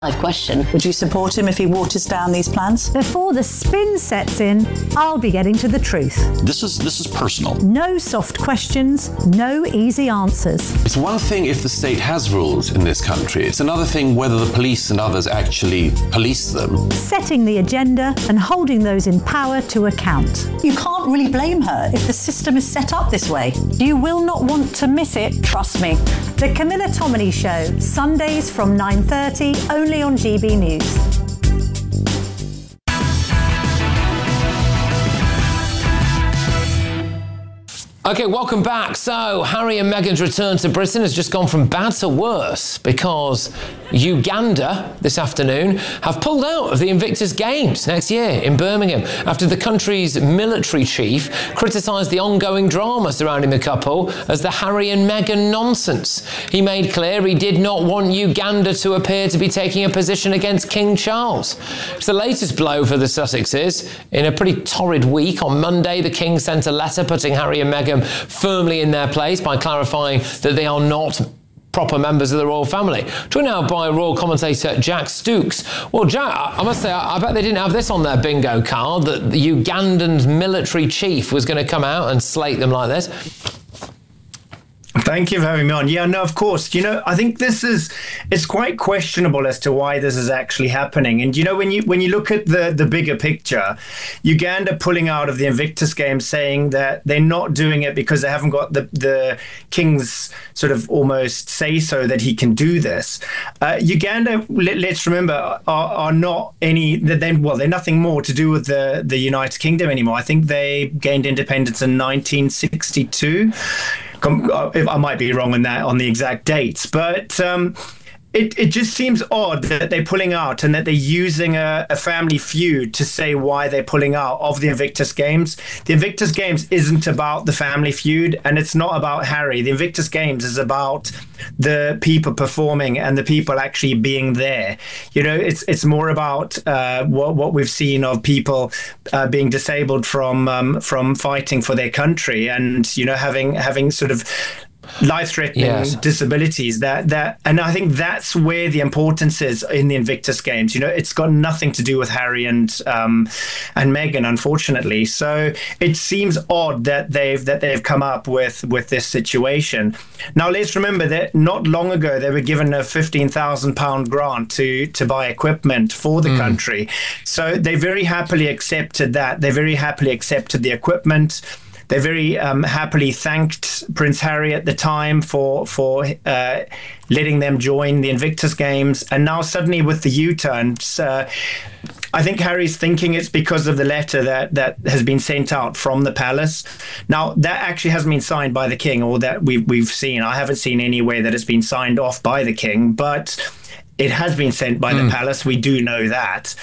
Question. Would you support him if he waters down these plans? Before the spin sets in, I'll be getting to the truth. This is personal. No soft questions, no easy answers. It's one thing if the state has rules in this country. It's another thing whether the police and others actually police them. Setting the agenda and holding those in power to account. You can't really blame her if the system is set up this way. You will not want to miss it, trust me. The Camilla Tominey Show, Sundays from 9:30, only on GB News. Okay, welcome back. So, Harry and Meghan's return to Britain has just gone from bad to worse because Uganda this afternoon have pulled out of the Invictus Games next year in Birmingham after the country's military chief criticised the ongoing drama surrounding the couple as the Harry and Meghan nonsense. He made clear he did not want Uganda to appear to be taking a position against King Charles. It's the latest blow for the Sussexes. In a pretty torrid week, on Monday, the King sent a letter putting Harry and Meghan firmly in their place by clarifying that they are not proper members of the royal family. Joined now by royal commentator Jack Stooks. Well, Jack, I must say, I bet they didn't have this on their bingo card, that the Ugandan military chief was going to come out and slate them like this. Thank you for having me on. Yeah, no, of course. I think it's quite questionable as to why this is actually happening. And, when you look at the bigger picture, Uganda pulling out of the Invictus Games, saying that they're not doing it because they haven't got the king's sort of almost say so that he can do this. Uganda, let's remember, are not they're nothing more to do with the United Kingdom anymore. I think they gained independence in 1962. I might be wrong on the exact dates, but it just seems odd that they're pulling out and that they're using a family feud to say why they're pulling out of the Invictus Games. The Invictus Games isn't about the family feud, and it's not about Harry. The Invictus Games is about the people performing and the people actually being there. It's more about what we've seen of people being disabled from fighting for their country, and having sort of life-threatening disabilities that and I think that's where the importance is in the Invictus Games. It's got nothing to do with Harry and Meghan, unfortunately. So it seems odd that they've come up with this situation. Now let's remember that not long ago they were given a £15,000 grant to buy equipment for the country. So they very happily accepted that. They very happily accepted the equipment. They very happily thanked Prince Harry at the time for letting them join the Invictus Games. And now suddenly with the U-turns, I think Harry's thinking it's because of the letter that has been sent out from the palace. Now, that actually hasn't been signed by the king, or that we've seen. I haven't seen anywhere that it's been signed off by the king, but it has been sent by the palace. We do know that.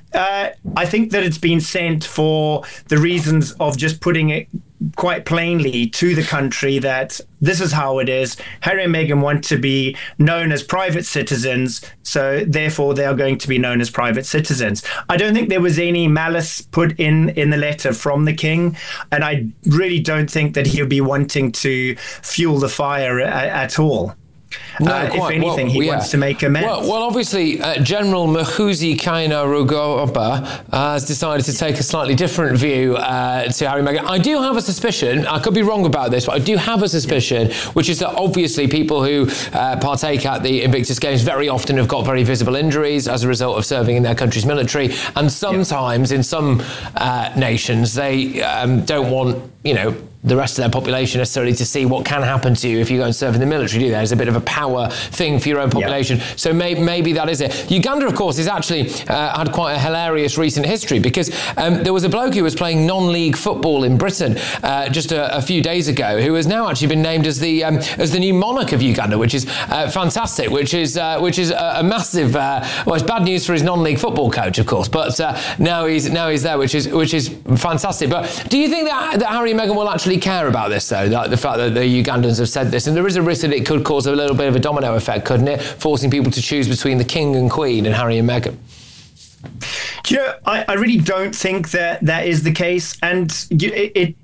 I think that it's been sent for the reasons of just putting it quite plainly to the country that this is how it is. Harry and Meghan want to be known as private citizens, so therefore they are going to be known as private citizens. I don't think there was any malice put in the letter from the king, and I really don't think that he'll be wanting to fuel the fire at all. No, if anything, he wants to make amends. Well, obviously, General Muhoozi Kainerugaba has decided to take a slightly different view to Harry and Meghan. I do have a suspicion, I could be wrong about this, but I do have a suspicion, which is that obviously people who partake at the Invictus Games very often have got very visible injuries as a result of serving in their country's military. And sometimes in some nations, they don't want, the rest of their population necessarily to see what can happen to you if you go and serve in the military, do you? There's a bit of a power thing for your own population. Yeah. So maybe that is it. Uganda, of course, is actually had quite a hilarious recent history because there was a bloke who was playing non-league football in Britain just a few days ago who has now actually been named as the new monarch of Uganda, which is fantastic, which is a massive, it's bad news for his non-league football coach, of course, but now he's there, which is fantastic. But do you think that Harry and Meghan will actually care about this, though, like the fact that the Ugandans have said this? And there is a risk that it could cause a little bit of a domino effect, couldn't it? Forcing people to choose between the King and Queen and Harry and Meghan. I really don't think that is the case. And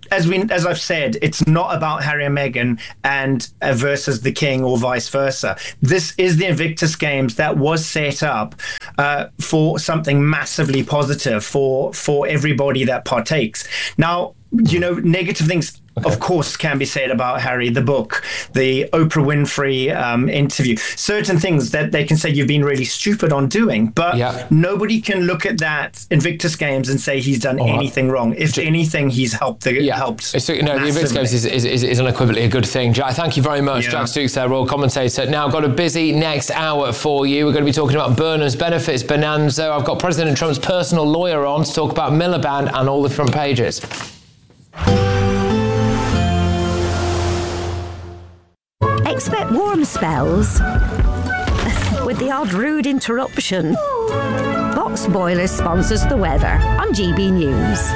as I've said, it's not about Harry and Meghan and versus the King or vice versa. This is the Invictus Games that was set up for something massively positive for everybody that partakes. Now, negative things, of course, can be said about Harry, the book, the Oprah Winfrey interview, certain things that they can say you've been really stupid on doing, but nobody can look at that Invictus Games and say he's done anything wrong. If anything, he's helped. So, the Invictus Games is unequivocally a good thing. Jack, thank you very much. Jack Stooks, there, royal commentator. Now, I've got a busy next hour for you. We're going to be talking about Burnham's benefits bonanza. I've got President Trump's personal lawyer on to talk about Miliband and all the front pages. Expect warm spells with the odd rude interruption. Box Boilers sponsors the weather on GB News.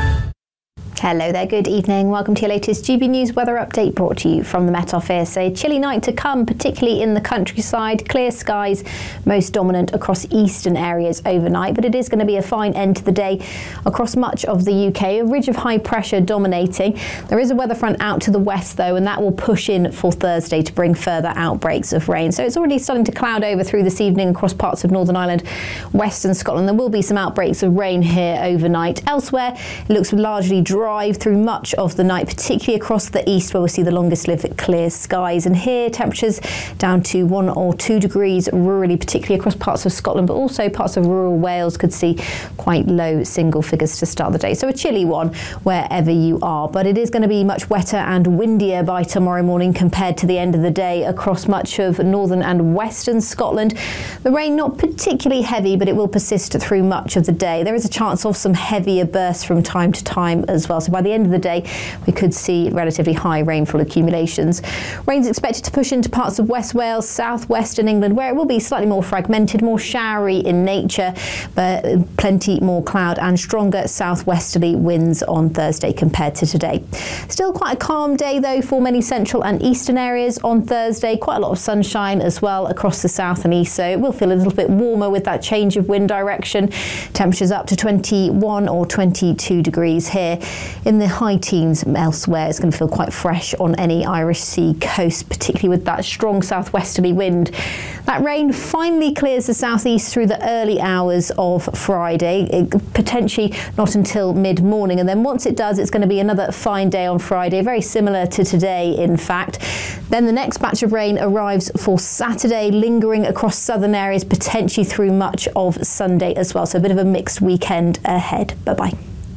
Hello there, good evening. Welcome to your latest GB News weather update brought to you from the Met Office. A chilly night to come, particularly in the countryside. Clear skies, most dominant across eastern areas overnight, but it is going to be a fine end to the day across much of the UK. A ridge of high pressure dominating. There is a weather front out to the west though, and that will push in for Thursday to bring further outbreaks of rain. So it's already starting to cloud over through this evening across parts of Northern Ireland, Western Scotland. There will be some outbreaks of rain here overnight. Elsewhere, it looks largely dry through much of the night, particularly across the east where we'll see the longest lived clear skies. And here temperatures down to 1 or 2 degrees rurally, particularly across parts of Scotland, but also parts of rural Wales could see quite low single figures to start the day. So a chilly one wherever you are, but it is going to be much wetter and windier by tomorrow morning compared to the end of the day across much of northern and western Scotland. The rain not particularly heavy, but it will persist through much of the day. There is a chance of some heavier bursts from time to time as well. So by the end of the day, we could see relatively high rainfall accumulations. Rain's expected to push into parts of West Wales, southwestern England, where it will be slightly more fragmented, more showery in nature, but plenty more cloud and stronger southwesterly winds on Thursday compared to today. Still quite a calm day though for many central and eastern areas on Thursday. Quite a lot of sunshine as well across the south and east, so it will feel a little bit warmer with that change of wind direction. Temperatures up to 21 or 22 degrees here. In the high teens elsewhere, it's going to feel quite fresh on any Irish Sea coast, particularly with that strong southwesterly wind. That rain finally clears the southeast through the early hours of Friday, potentially not until mid-morning. And then once it does, it's going to be another fine day on Friday, very similar to today, in fact. Then the next batch of rain arrives for Saturday, lingering across southern areas, potentially through much of Sunday as well. So a bit of a mixed weekend ahead. Bye-bye.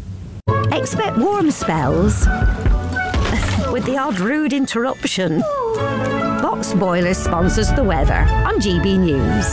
Expect warm spells with the odd rude interruption. Box Boilers sponsors the weather on GB News.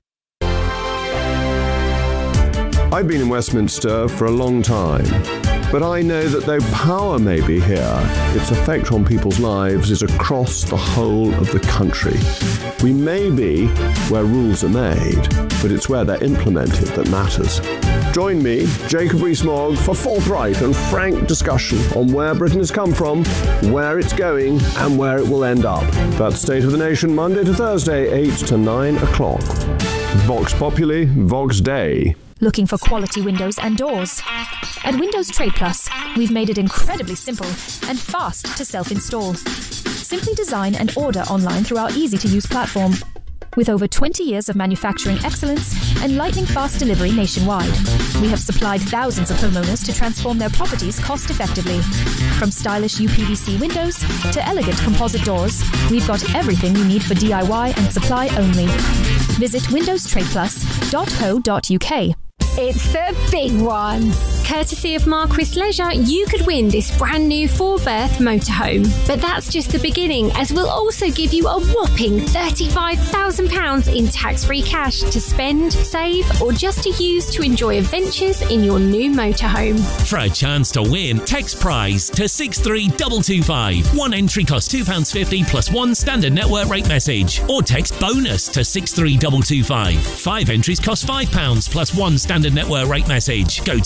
I've been in Westminster for a long time, but I know that though power may be here, its effect on people's lives is across the whole of the country. We may be where rules are made, but it's where they're implemented that matters. Join me, Jacob Rees-Mogg, for forthright and frank discussion on where Britain has come from, where it's going, and where it will end up. That's State of the Nation, Monday to Thursday, 8 to 9 o'clock. Vox Populi, Vox Dei. Looking for quality windows and doors? At Windows Trade Plus, we've made it incredibly simple and fast to self-install. Simply design and order online through our easy-to-use platform. With over 20 years of manufacturing excellence and lightning-fast delivery nationwide, we have supplied thousands of homeowners to transform their properties cost-effectively. From stylish UPVC windows to elegant composite doors, we've got everything you need for DIY and supply only. Visit windowstradeplus.co.uk. It's the big one. Courtesy of Marquis Leisure, you could win this brand new 4-berth motorhome. But that's just the beginning, as we'll also give you a whopping £35,000 in tax-free cash to spend, save, or just to use to enjoy adventures in your new motorhome. For a chance to win, text prize to 63225. One entry costs £2.50 plus one standard network rate message. Or text bonus to 63225. 5 entries cost £5 plus one standard network rate message. Go to GB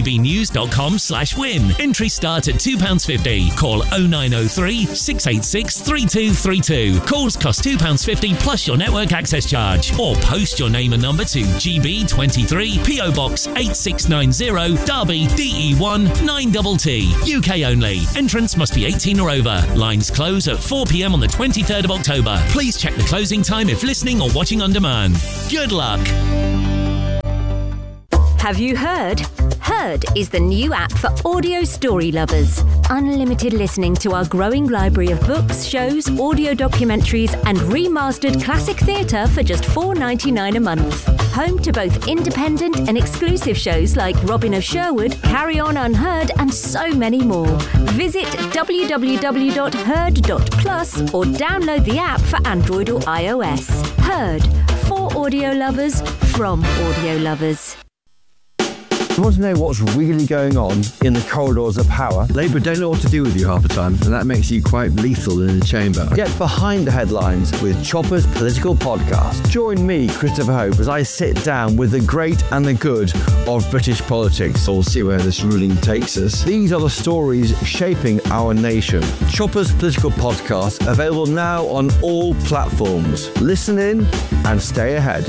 gbnews.com/win. Entry start at £2.50. Call 0903 686 3232. Calls cost £2.50 plus your network access charge. Or post your name and number to GB23 PO Box 8690 Derby DE1 9TT. UK only. Entrance must be 18 or over. Lines close at 4 p.m. on the 23rd of October. Please check the closing time if listening or watching on demand. Good luck. Have you heard? Heard is the new app for audio story lovers. Unlimited listening to our growing library of books, shows, audio documentaries, and remastered classic theatre for just $4.99 a month. Home to both independent and exclusive shows like Robin of Sherwood, Carry On Unheard, and so many more. Visit www.heard.plus or download the app for Android or iOS. Heard, for audio lovers, from audio lovers. You want to know what's really going on in the corridors of power? Labour don't know what to do with you half the time, and that makes you quite lethal in the chamber. Get behind the headlines with Chopper's Political Podcast. Join me, Christopher Hope, as I sit down with the great and the good of British politics. We'll see where this ruling takes us. These are the stories shaping our nation. Chopper's Political Podcast, available now on all platforms. Listen in and stay ahead.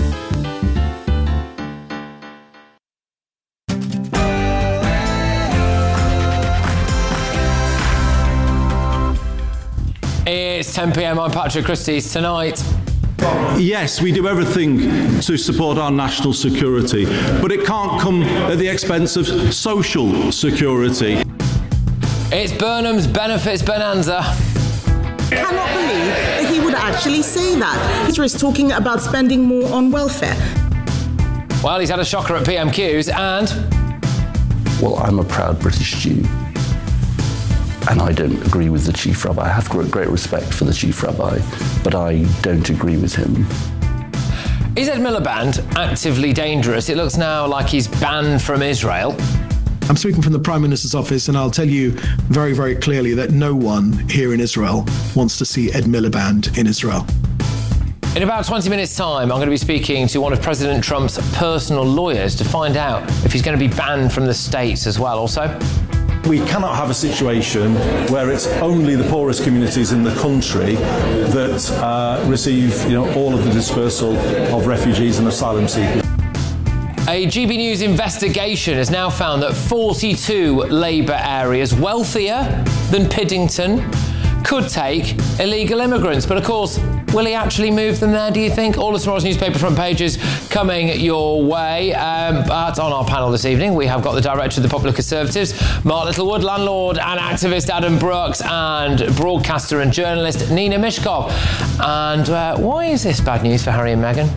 It's 10 p.m. I'm Patrick Christie's. Tonight. Yes, we do everything to support our national security, but it can't come at the expense of social security. It's Burnham's Benefits Bonanza. I cannot believe that he would actually say that. He's talking about spending more on welfare. Well, he's had a shocker at PMQs and... Well, I'm a proud British Jew. And I don't agree with the Chief Rabbi. I have great respect for the Chief Rabbi, but I don't agree with him. Is Ed Miliband actively dangerous? It looks now like he's banned from Israel. I'm speaking from the Prime Minister's office, and I'll tell you very, very clearly that no one here in Israel wants to see Ed Miliband in Israel. In about 20 minutes' time, I'm going to be speaking to one of President Trump's personal lawyers to find out if he's going to be banned from the States as well. Also, we cannot have a situation where it's only the poorest communities in the country that receive, all of the dispersal of refugees and asylum seekers. A GB News investigation has now found that 42 Labour areas wealthier than Piddington could take illegal immigrants. But of course, will he actually move them there, do you think? All of tomorrow's newspaper front pages coming your way. But on our panel this evening, we have got the Director of the Popular Conservatives, Mark Littlewood, landlord and activist Adam Brooks, and broadcaster and journalist Nina Mishkov. And why is this bad news for Harry and Meghan?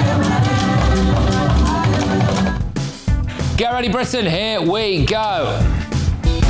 Get ready, Britain, here we go.